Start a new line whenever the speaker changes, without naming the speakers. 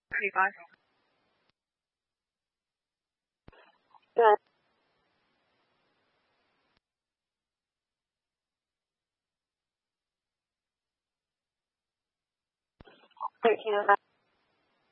可以发生。
对，可以听得到。